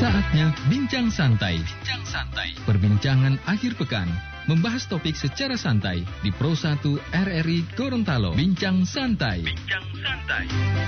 Saatnya Bincang Santai. Bincang Santai. Perbincangan akhir pekan. Membahas topik secara santai di Pro 1 RRI Gorontalo. Bincang Santai. Bincang Santai.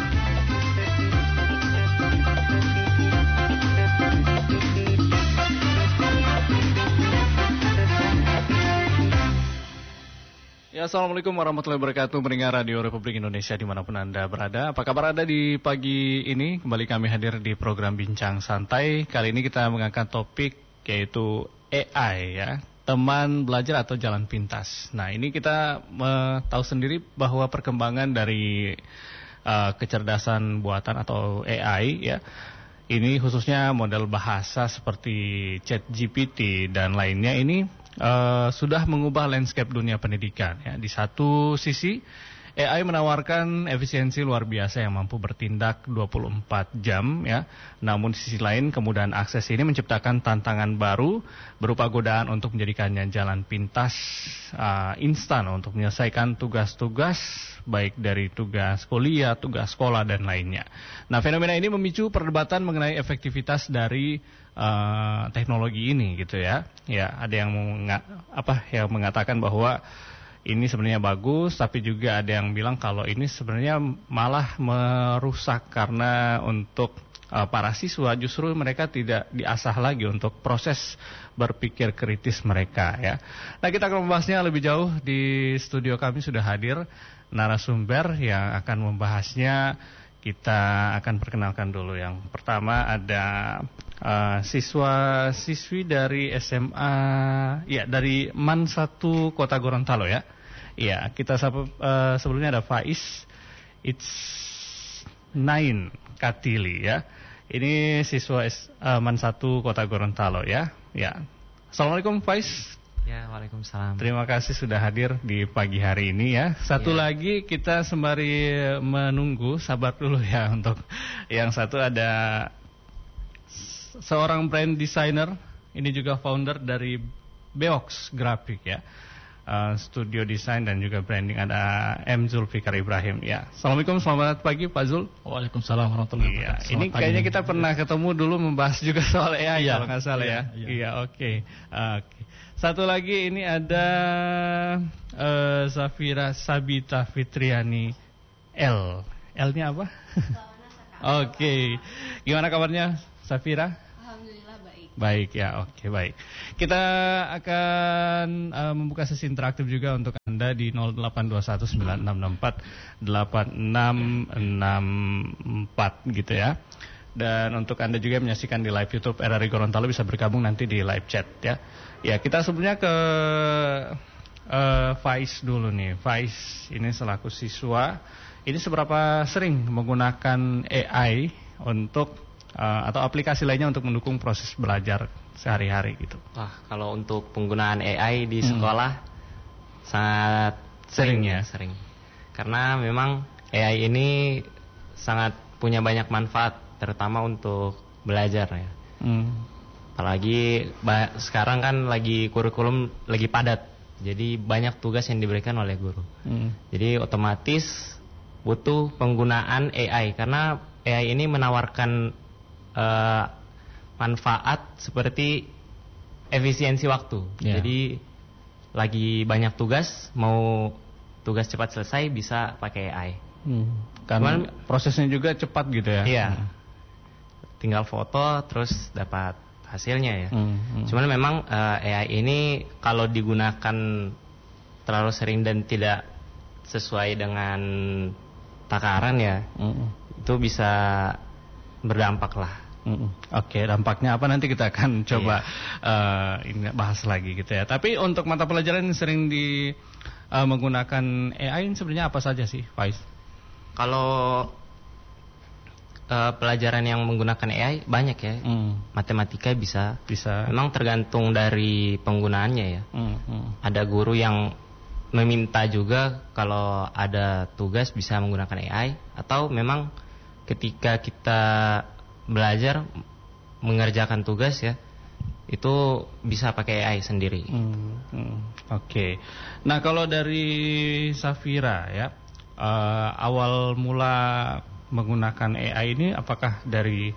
Ya, Assalamualaikum warahmatullahi wabarakatuh. Pendengar Radio Republik Indonesia dimanapun Anda berada. Apa kabar Anda di pagi ini? Kembali kami hadir di program Bincang Santai. Kali ini kita mengangkat topik yaitu AI ya. Teman belajar atau jalan pintas. Nah, ini kita tahu sendiri bahwa perkembangan dari kecerdasan buatan atau AI ya. Ini khususnya model bahasa seperti ChatGPT dan lainnya ini sudah mengubah landscape dunia pendidikan ya. Di satu sisi AI menawarkan efisiensi luar biasa yang mampu bertindak 24 jam ya. Namun di sisi lain kemudahan akses ini menciptakan tantangan baru berupa godaan untuk menjadikannya jalan pintas instan untuk menyelesaikan tugas-tugas baik dari tugas kuliah, tugas sekolah dan lainnya. Nah, fenomena ini memicu perdebatan mengenai efektivitas dari teknologi ini gitu ya. Ya, ada yang mengatakan bahwa ini sebenarnya bagus, tapi juga ada yang bilang kalau ini sebenarnya malah merusak karena untuk para siswa justru mereka tidak diasah lagi untuk proses berpikir kritis mereka ya. Nah, kita akan membahasnya lebih jauh. Di studio kami sudah hadir narasumber yang akan membahasnya. Kita akan perkenalkan dulu. Yang pertama ada siswa-siswi dari SMA ya, dari MAN 1 Kota Gorontalo ya. Iya, kita sebelumnya ada Faiz It's 9 Katili ya. Ini siswa MAN 1 Kota Gorontalo ya. Ya. Assalamualaikum Faiz. Ya, waalaikumsalam. Terima kasih sudah hadir di pagi hari ini ya. Satu lagi kita sembari menunggu, sabar dulu ya untuk yang satu ada seorang brand designer, ini juga founder dari Beox Graphic ya. Studio desain dan juga branding, ada M. Zulfikar Ibrahim ya. Assalamualaikum, selamat pagi Pak Zul. Waalaikumsalam warahmatullahi wabarakatuh. Ini kayaknya kita pernah ketemu dulu membahas juga soal AI kalau nggak salah ya. Iya, oke. Satu lagi ini ada Safira Sabita Fitriani L. L-nya apa? Oke. Gimana kabarnya Safira? Alhamdulillah baik. Baik ya, oke baik. Kita akan membuka sesi interaktif juga untuk Anda di 08219664 gitu ya. Dan untuk Anda juga yang menyaksikan di live YouTube RRI Gorontalo bisa bergabung nanti di live chat ya. Ya, kita sebelumnya ke Faiz dulu nih. Faiz ini selaku siswa, ini seberapa sering menggunakan AI untuk atau aplikasi lainnya untuk mendukung proses belajar sehari-hari gitu? Wah, kalau untuk penggunaan AI di sekolah sangat sering ya, sering. Karena memang AI ini sangat punya banyak manfaat, terutama untuk belajar ya. Apalagi sekarang kan lagi kurikulum lagi padat, jadi banyak tugas yang diberikan oleh guru. Jadi otomatis butuh penggunaan AI, karena AI ini menawarkan manfaat seperti efisiensi waktu. Jadi lagi banyak tugas, mau tugas cepat selesai bisa pakai AI. Karena prosesnya juga cepat gitu ya. Iya. Tinggal foto terus dapat hasilnya ya. Cuman memang AI ini kalau digunakan terlalu sering dan tidak sesuai dengan takaran ya, itu bisa berdampak lah. Oke, dampaknya apa nanti kita akan coba ini bahas lagi gitu ya. Tapi untuk mata pelajaran yang sering menggunakan AI sebenarnya apa saja sih, Faiz? Kalau pelajaran yang menggunakan AI banyak ya. Matematika bisa. Memang tergantung dari penggunaannya ya. Ada guru yang meminta juga kalau ada tugas bisa menggunakan AI, atau memang ketika kita belajar mengerjakan tugas ya, itu bisa pakai AI sendiri. Oke. Nah, kalau dari Safira ya, awal mula menggunakan AI ini apakah dari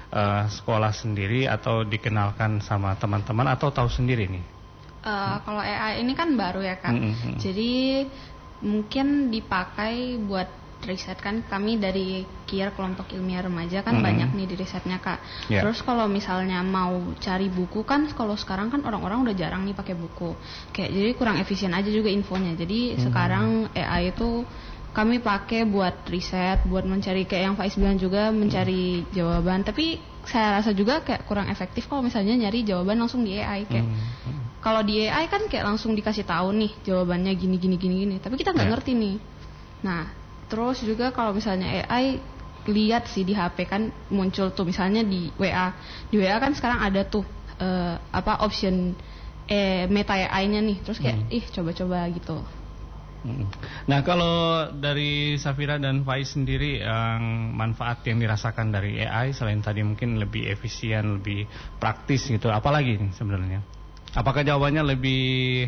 sekolah sendiri atau dikenalkan sama teman-teman atau tahu sendiri nih? Kalau AI ini kan baru ya Kak, jadi mungkin dipakai buat riset kan. Kami dari KIR kelompok ilmiah remaja kan banyak nih di risetnya Kak. Terus kalau misalnya mau cari buku kan, kalau sekarang kan orang-orang udah jarang nih pakai buku, kayak jadi kurang efisien aja juga infonya. Jadi sekarang AI itu kami pakai buat riset, buat mencari kayak yang Faiz bilang juga, mencari jawaban. Tapi saya rasa juga kayak kurang efektif kalau misalnya nyari jawaban langsung di AI. Kayak kalau di AI kan kayak langsung dikasih tahu nih jawabannya gini. Tapi kita nggak ngerti nih. Nah, terus juga kalau misalnya AI lihat sih di HP kan muncul tuh misalnya di WA. Di WA kan sekarang ada tuh option meta AI-nya nih. Terus kayak coba-coba gitu. Nah, kalau dari Safira dan Faiz sendiri, yang manfaat yang dirasakan dari AI selain tadi mungkin lebih efisien, lebih praktis gitu, apalagi nih sebenarnya? Apakah jawabannya lebih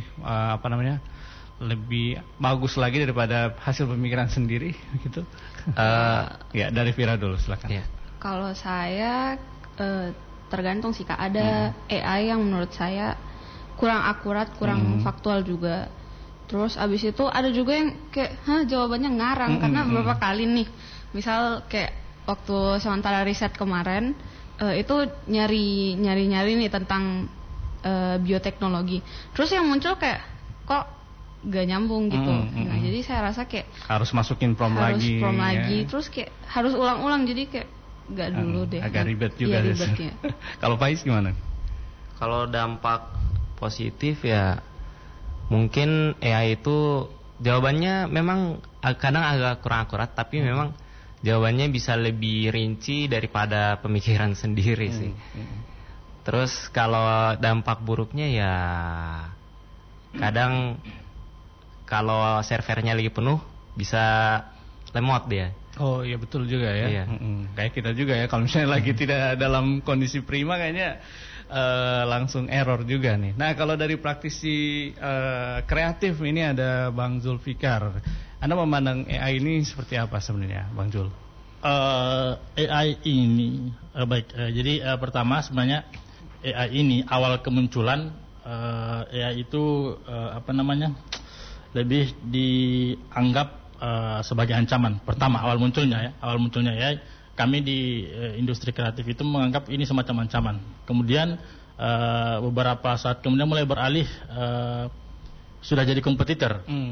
lebih bagus lagi daripada hasil pemikiran sendiri gitu? Ya, dari Fira dulu silakan. Kalau saya tergantung sih Kak. Ada AI yang menurut saya kurang akurat, kurang faktual juga. Terus abis itu ada juga yang kayak jawabannya ngarang karena beberapa kali nih, misal kayak waktu sementara riset kemarin itu nyari nih tentang bioteknologi. Terus yang muncul kayak kok gak nyambung gitu. Nah, jadi saya rasa kayak harus masukin prompt lagi. Terus kayak harus ulang-ulang, jadi kayak gak dulu deh. Agak ribet juga. Iya, ribet ya. Kalau Faiz gimana? Kalau dampak positif ya mungkin AI itu jawabannya memang kadang agak kurang akurat, tapi memang jawabannya bisa lebih rinci daripada pemikiran sendiri sih. Terus kalau dampak buruknya ya kadang kalau servernya lagi penuh bisa lemot dia. Oh iya, betul juga ya. Iya. Kayak kita juga ya, kalau misalnya lagi tidak dalam kondisi prima kayaknya langsung error juga nih. Nah, kalau dari praktisi kreatif ini ada Bang Zulfikar. Anda memandang AI ini seperti apa sebenarnya, Bang Zul? AI ini jadi pertama sebenarnya AI ini awal kemunculan AI itu lebih dianggap sebagai ancaman. Pertama awal munculnya AI, kami di industri kreatif itu menganggap ini semacam ancaman. Kemudian beberapa saat kemudian mulai beralih sudah jadi kompetitor.